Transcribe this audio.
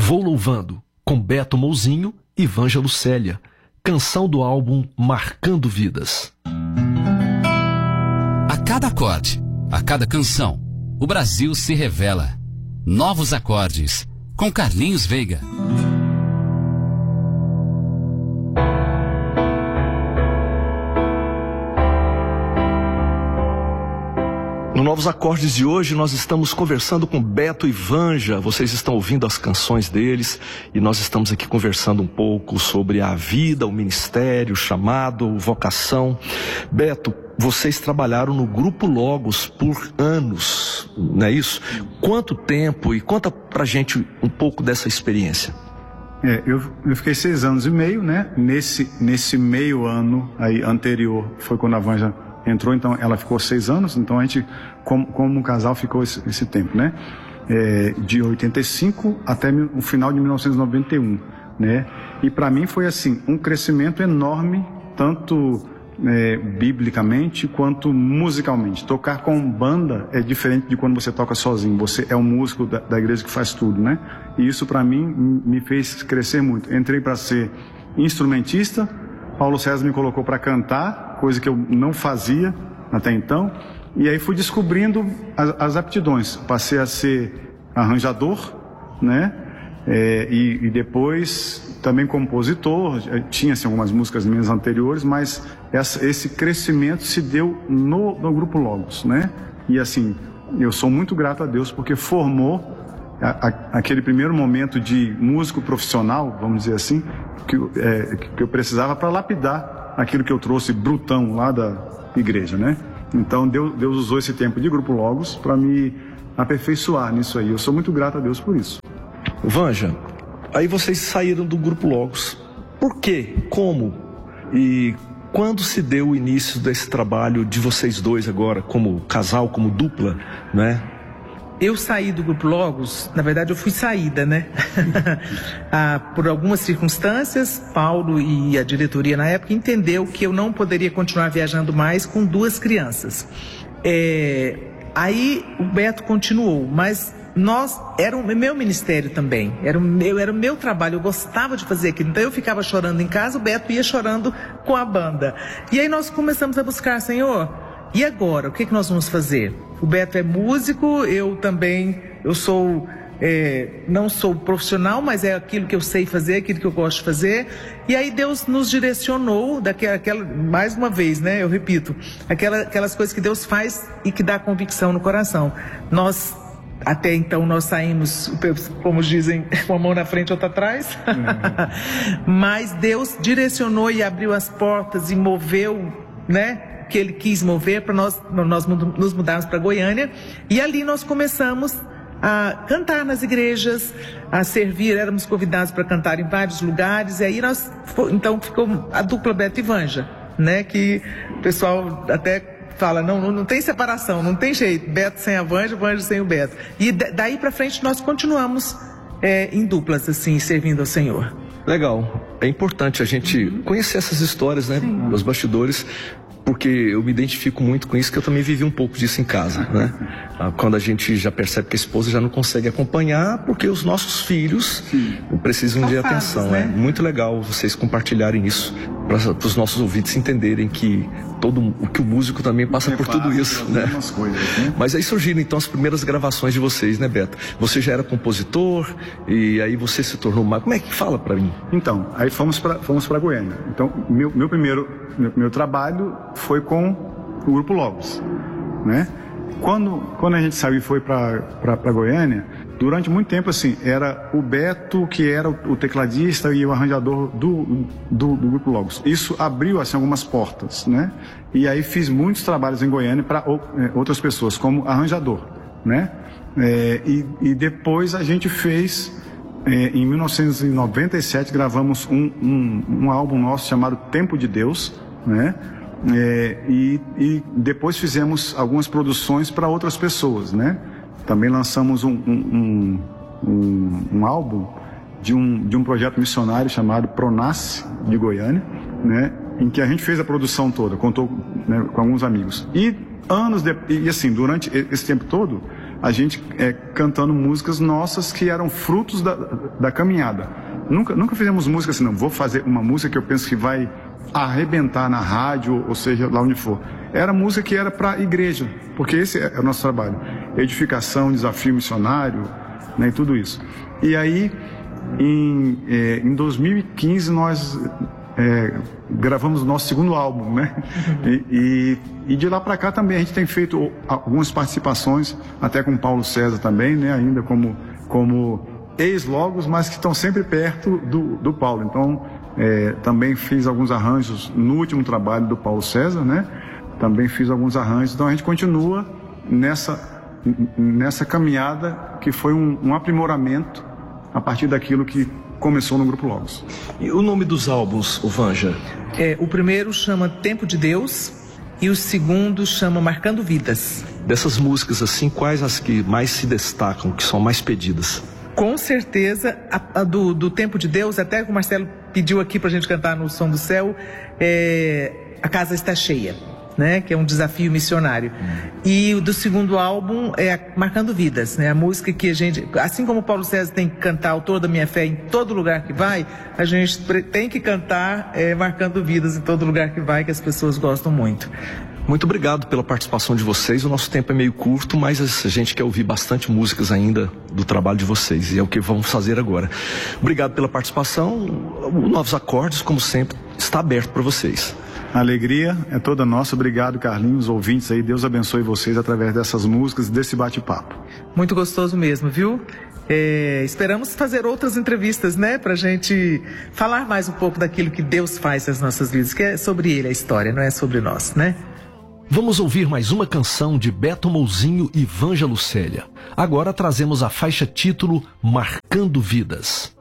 Vou Louvando, com Beto Mouzinho e Vanja Lucélia. Canção do álbum Marcando Vidas. A cada acorde, a cada canção, o Brasil se revela. Novos acordes, com Carlinhos Veiga. No Novos Acordes de hoje, nós estamos conversando com Beto e Vanja. Vocês estão ouvindo as canções deles e nós estamos aqui conversando um pouco sobre a vida, o ministério, o chamado, vocação. Beto, vocês trabalharam no Grupo Logos por anos, não é isso? Quanto tempo? E conta pra gente um pouco dessa experiência. Eu fiquei 6 anos e meio, né? Nesse meio ano aí anterior foi quando a Vanja entrou, então ela ficou 6 anos, então a gente, como um casal, ficou esse tempo, né? De 85 até o final de 1991, né? E para mim foi assim, um crescimento enorme, tanto biblicamente quanto musicalmente. Tocar com banda é diferente de quando você toca sozinho, você é um músico da igreja que faz tudo, né? E isso para mim me fez crescer muito. Entrei para ser instrumentista, Paulo César me colocou para cantar, coisa que eu não fazia até então, e aí fui descobrindo as aptidões. Passei a ser arranjador, né? E depois também compositor. Tinha assim, algumas músicas minhas anteriores, mas esse crescimento se deu no Grupo Logos, né? E assim, eu sou muito grato a Deus porque formou aquele primeiro momento de músico profissional, vamos dizer assim, que eu precisava para lapidar aquilo que eu trouxe brutão lá da igreja, né? Então Deus usou esse tempo de Grupo Logos para me aperfeiçoar nisso aí. Eu sou muito grato a Deus por isso. Vanja, aí vocês saíram do Grupo Logos. Por quê? Como? E quando se deu o início desse trabalho de vocês dois agora, como casal, como dupla, né? Eu saí do Grupo Logos, na verdade eu fui saída, né? Por algumas circunstâncias, Paulo e a diretoria na época entendeu que eu não poderia continuar viajando mais com 2 crianças. Aí o Beto continuou, mas era o meu ministério também, era o meu trabalho, eu gostava de fazer aquilo. Então eu ficava chorando em casa, o Beto ia chorando com a banda. E aí nós começamos a buscar, Senhor, e agora? O que nós vamos fazer? O Beto é músico, eu também, não sou profissional, mas é aquilo que eu sei fazer, aquilo que eu gosto de fazer. E aí Deus nos direcionou, mais uma vez, né, eu repito, aquelas coisas que Deus faz e que dá convicção no coração. Até então nós saímos, como dizem, com a mão na frente e outra atrás. Mas Deus direcionou e abriu as portas e moveu, né, que Ele quis mover para nós nos mudarmos para Goiânia. E ali nós começamos a cantar nas igrejas, a servir, éramos convidados para cantar em vários lugares. E aí então ficou a dupla Beto e Vanja, né, que o pessoal até fala, não tem separação, não tem jeito, Beto sem a Vanja, Vanja sem o Beto. E daí para frente nós continuamos em duplas, assim, servindo ao Senhor. Legal, é importante a gente conhecer essas histórias, né, os bastidores, porque eu me identifico muito com isso, que eu também vivi um pouco disso em casa, né? Quando a gente já percebe que a esposa já não consegue acompanhar, porque os nossos filhos precisam de atenção, né? É muito legal vocês compartilharem isso para os nossos ouvintes entenderem que que o músico também passa por tudo isso, né? Coisas, né? Mas aí surgiram então as primeiras gravações de vocês, né, Beto? Você já era compositor e aí você se tornou mais... Como é que fala para mim? Então, aí fomos para Goiânia. Então, meu trabalho foi com o Grupo Logos, né? Quando a gente saiu e foi para Goiânia, durante muito tempo assim, era o Beto que era o tecladista e o arranjador do Grupo Logos. Isso abriu assim algumas portas, né? E aí fiz muitos trabalhos em Goiânia para outras pessoas como arranjador, né? E depois a gente fez em 1997 gravamos um álbum nosso chamado Tempo de Deus, né? E depois fizemos algumas produções para outras pessoas, né? Também lançamos um álbum de um projeto missionário chamado Pronasce de Goiânia, né? Em que a gente fez a produção toda, contou, né, com alguns amigos. E assim, durante esse tempo todo, a gente cantando músicas nossas que eram frutos da caminhada. Nunca fizemos música assim, não, vou fazer uma música que eu penso que vai arrebentar na rádio, ou seja, lá onde for. Era música que era para a igreja, porque esse é o nosso trabalho. Edificação, desafio missionário, né, e tudo isso. E aí, em 2015, nós gravamos o nosso segundo álbum, né? E de lá para cá também a gente tem feito algumas participações, até com Paulo César também, né? Ainda como ex-logos, mas que estão sempre perto do Paulo. Então, também fiz alguns arranjos no último trabalho do Paulo César, né? Também fiz alguns arranjos. Então a gente continua nessa caminhada que foi um aprimoramento a partir daquilo que começou no Grupo Logos. E o nome dos álbuns, o Vanja? O primeiro chama Tempo de Deus e o segundo chama Marcando Vidas. Dessas músicas, assim, quais as que mais se destacam, que são mais pedidas? Com certeza, a do Tempo de Deus, até que o Marcelo pediu aqui pra gente cantar no Som do Céu, A Casa Está Cheia, né? Que é um desafio missionário. E o do segundo álbum é Marcando Vidas, né? A música que a gente, assim como o Paulo César tem que cantar Autor da Minha Fé em todo lugar que vai, a gente tem que cantar Marcando Vidas em todo lugar que vai, que as pessoas gostam muito. Muito obrigado pela participação de vocês. O nosso tempo é meio curto, mas a gente quer ouvir bastante músicas ainda do trabalho de vocês, e é o que vamos fazer agora. Obrigado pela participação. O Novos Acordes, como sempre, está aberto para vocês. A alegria é toda nossa. Obrigado, Carlinhos, ouvintes aí. Deus abençoe vocês através dessas músicas e desse bate-papo. Muito gostoso mesmo, viu? Esperamos fazer outras entrevistas, né? Pra gente falar mais um pouco daquilo que Deus faz nas nossas vidas, que é sobre Ele a história, não é sobre nós, né? Vamos ouvir mais uma canção de Beto Mouzinho e Vanja Lucélia. Agora trazemos a faixa título Marcando Vidas.